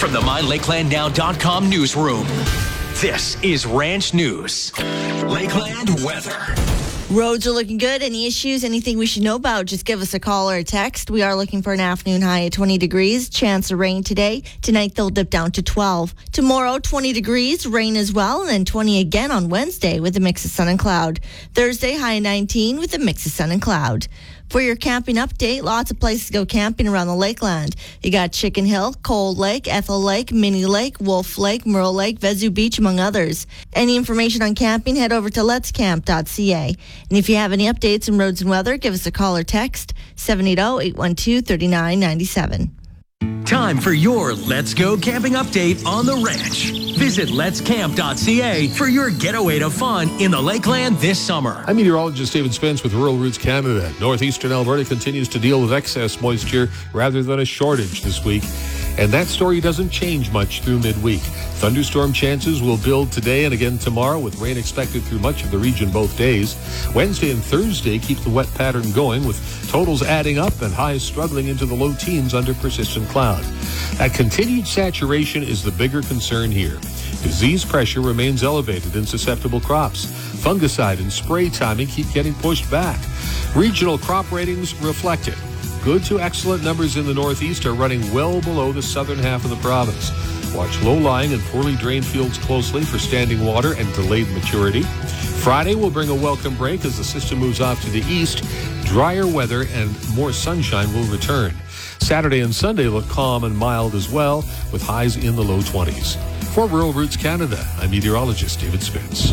From the MyLakelandNow.com newsroom, this is Ranch News. Lakeland weather. Roads are looking good. Any issues, anything we should know about, just give us a call or a text. We are looking for an afternoon high at 20 degrees. Chance of rain today. Tonight, they'll dip down to 12. Tomorrow, 20 degrees, rain as well, and then 20 again on Wednesday with a mix of sun and cloud. Thursday, high 19 with a mix of sun and cloud. For your camping update, lots of places to go camping around the Lakeland. You got Chicken Hill, Cold Lake, Ethel Lake, Mini Lake, Wolf Lake, Merle Lake, Vesu Beach, among others. Any information on camping, head over to letscamp.ca. And if you have any updates on roads and weather, give us a call or text 780-812-3997. Time for your Let's Go Camping update on the ranch. Visit letscamp.ca for your getaway to fun in the Lakeland this summer. I'm meteorologist David Spence with Rural Roots Canada. Northeastern Alberta continues to deal with excess moisture rather than a shortage this week. And that story doesn't change much through midweek. Thunderstorm chances will build today and again tomorrow, with rain expected through much of the region both days. Wednesday and Thursday keep the wet pattern going, with totals adding up and highs struggling into the low teens under persistent cloud. That continued saturation is the bigger concern here. Disease pressure remains elevated in susceptible crops. Fungicide and spray timing keep getting pushed back. Regional crop ratings reflect it. Good to excellent numbers in the Northeast are running well below the southern half of the province. Watch low-lying and poorly drained fields closely for standing water and delayed maturity. Friday will bring a welcome break as the system moves off to the east. Drier weather and more sunshine will return. Saturday and Sunday look calm and mild as well, with highs in the low 20s. For Rural Roots Canada, I'm meteorologist David Spence.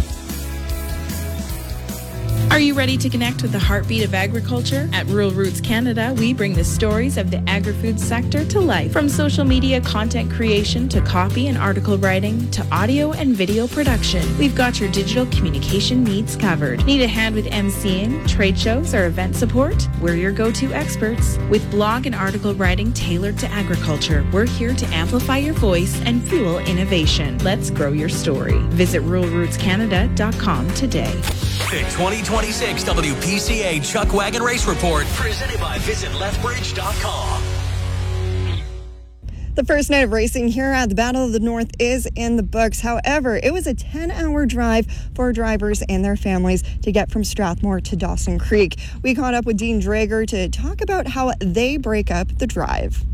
Are you ready to connect with the heartbeat of agriculture? At Rural Roots Canada, we bring the stories of the agri-food sector to life. From social media content creation to copy and article writing to audio and video production, we've got your digital communication needs covered. Need a hand with emceeing, trade shows, or event support? We're your go-to experts. With blog and article writing tailored to agriculture, we're here to amplify your voice and fuel innovation. Let's grow your story. Visit ruralrootscanada.com today. The 2026 WPCA Chuck Wagon Race Report, presented by VisitLethbridge.com. The first night of racing here at the Battle of the North is in the books. However, it was a 10-hour drive for drivers and their families to get from Strathmore to Dawson Creek. We caught up with Dean Drager to talk about how they break up the drive.